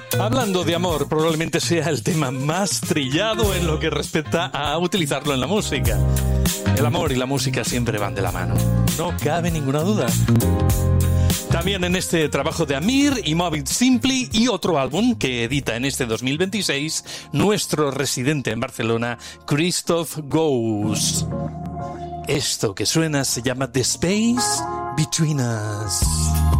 Hablando de amor, probablemente sea el tema más trillado en lo que respecta a utilizarlo en la música. El amor y la música siempre van de la mano, no cabe ninguna duda. También en este trabajo de Amir y Move It Simply y otro álbum que edita en este 2026 nuestro residente en Barcelona, Christoph Goes. Esto que suena se llama The Space Between Us.